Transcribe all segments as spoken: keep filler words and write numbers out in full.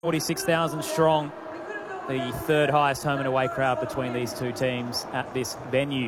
forty-six thousand strong, the third highest home and away crowd between these two teams at this venue.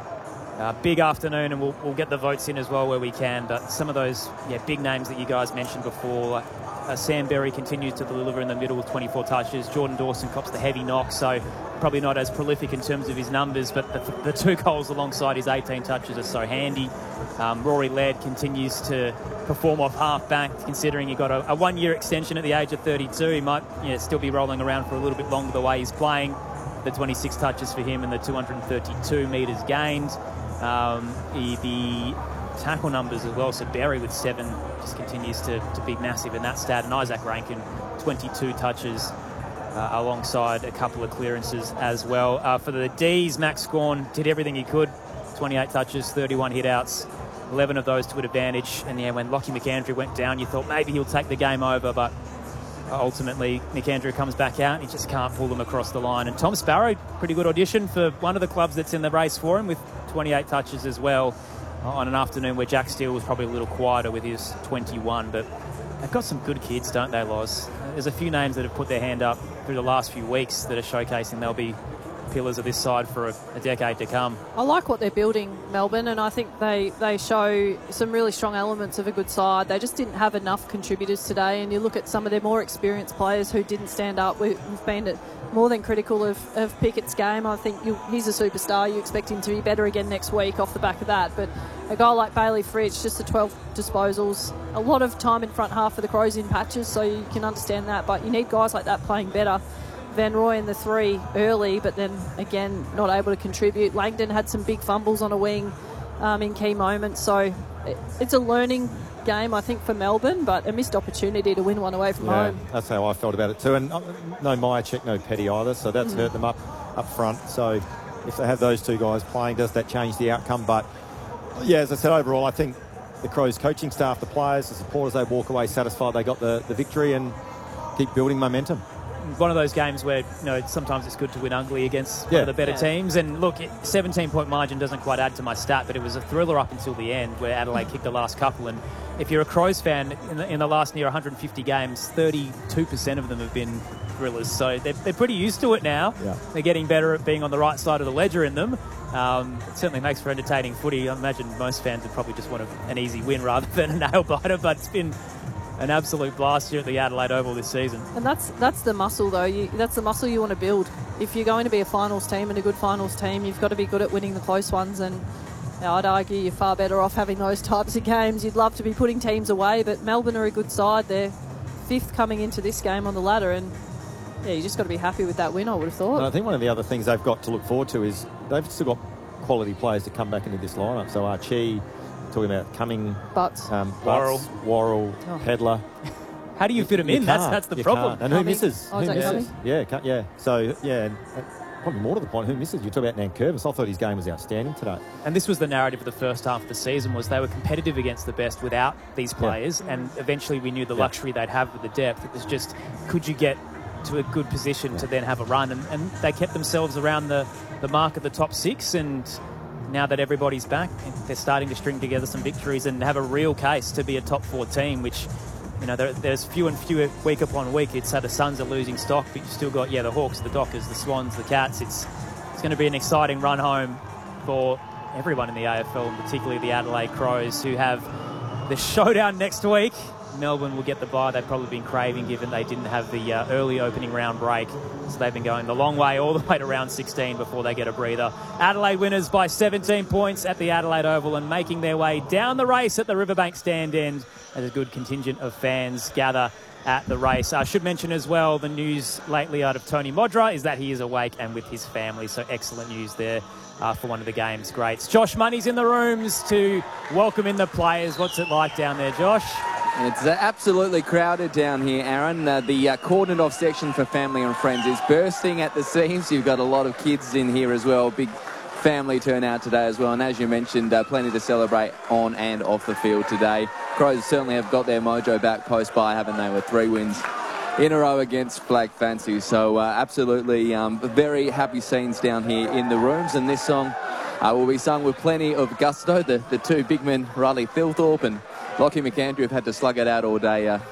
Uh, big afternoon, and we'll, we'll get the votes in as well where we can. But some of those yeah, big names that you guys mentioned before, uh, Sam Berry continues to deliver in the middle with twenty-four touches. Jordan Dawson cops the heavy knock, so probably not as prolific in terms of his numbers, but the, the two goals alongside his eighteen touches are so handy. Um, Rory Laird continues to perform off half-back, considering he got a, a one-year extension at the age of thirty-two. He might you know, still be rolling around for a little bit longer the way he's playing. The twenty-six touches for him and the two hundred thirty-two metres gained. Um, he, the tackle numbers as well, so Berry with seven just continues to, to be massive in that stat. And Isaac Rankin, twenty-two touches uh, alongside a couple of clearances as well. Uh, for the D's, Max Gawn did everything he could. twenty-eight touches, thirty-one hit-outs, eleven of those to an advantage. And yeah, when Lockie McAndrew went down, you thought maybe he'll take the game over, but ultimately McAndrew comes back out and he just can't pull them across the line. And Tom Sparrow, pretty good audition for one of the clubs that's in the race for him with twenty-eight touches as well on an afternoon where Jack Steele was probably a little quieter with his twenty-one. But they've got some good kids, don't they, Loz? There's a few names that have put their hand up through the last few weeks that are showcasing they'll be pillars of this side for a, a decade to come. I like what they're building, Melbourne, and I think they, they show some really strong elements of a good side. They just didn't have enough contributors today, and you look at some of their more experienced players who didn't stand up. We've been more than critical of, of Pickett's game. I think you, he's a superstar. You expect him to be better again next week off the back of that. But a guy like Bailey Fritsch, just the twelve disposals, a lot of time in front half for the Crows in patches, so you can understand that. But you need guys like that playing better. Van Roy in the three early, but then again not able to contribute. Langdon had some big fumbles on a wing um, in key moments, so it, it's a learning game, I think, for Melbourne, but a missed opportunity to win one away from yeah, home. That's how I felt about it too. And uh, no Myercheck, no Petty either, so that's mm. hurt them up up front. So if they have those two guys playing, does that change the outcome? But yeah, as I said, overall, I think the Crows coaching staff, the players, the supporters, they walk away satisfied they got the, the victory and keep building momentum. One of those games where, you know, sometimes it's good to win ugly against yeah. one of the better yeah. teams. And look, seventeen-point margin doesn't quite add to my stat, but it was a thriller up until the end where Adelaide kicked the last couple. And if you're a Crows fan, in the, in the last near one hundred fifty games, thirty-two percent of them have been thrillers. So they're, they're pretty used to it now. Yeah. They're getting better at being on the right side of the ledger in them. Um, it certainly makes for entertaining footy. I imagine most fans would probably just want a, an easy win rather than a nail-biter, but it's been an absolute blast here at the Adelaide Oval this season. And that's that's the muscle, though. You, that's the muscle you want to build. If you're going to be a finals team and a good finals team, you've got to be good at winning the close ones. And you know, I'd argue you're far better off having those types of games. You'd love to be putting teams away, but Melbourne are a good side. They're fifth coming into this game on the ladder, and yeah, you just got to be happy with that win, I would have thought. And I think one of the other things they've got to look forward to is they've still got quality players to come back into this lineup. So Archie, talking about Cumming, Butts, um, Worrell, Butts, Worrell, oh. Pedler. How do you, you fit them in? That's that's the problem. Can't. And who misses? Oh, who misses? Cumming? Yeah, can't, yeah. So yeah, and probably more to the point, who misses? You talk about Nankervis. I thought his game was outstanding today. And this was the narrative of the first half of the season, was they were competitive against the best without these players, yeah. and eventually we knew the luxury yeah. they'd have with the depth. It was just, could you get to a good position yeah. to then have a run? And, and they kept themselves around the, the mark of the top six, and now that everybody's back, they're starting to string together some victories and have a real case to be a top four team, which, you know, there, there's few and fewer week upon week. It's how the Suns are losing stock, but you've still got, yeah, the Hawks, the Dockers, the Swans, the Cats. It's it's going to be an exciting run home for everyone in the A F L, and particularly the Adelaide Crows, who have the showdown next week. Melbourne will get the bye they've probably been craving, given they didn't have the uh, early opening round break. So they've been going the long way all the way to round sixteen before they get a breather. Adelaide winners by seventeen points at the Adelaide Oval, and making their way down the race at the Riverbank stand end as a good contingent of fans gather at the race. I should mention as well, the news lately out of Tony Modra is that he is awake and with his family. So excellent news there uh, for one of the game's greats. Josh Money's in the rooms to welcome in the players. What's it like down there, Josh? It's uh, absolutely crowded down here, Aaron. Uh, the uh, cordoned off section for family and friends is bursting at the seams. You've got a lot of kids in here as well. Big family turnout today as well. And as you mentioned, uh, plenty to celebrate on and off the field today. Crows certainly have got their mojo back post-bye, haven't they, with three wins in a row against Black Fancy. So uh, absolutely um, very happy scenes down here in the rooms. And this song uh, will be sung with plenty of gusto. The, the two big men, Riley Thilthorpe and Lockie McAndrew, have had to slug it out all day uh,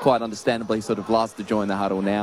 quite understandably sort of last to join the huddle now.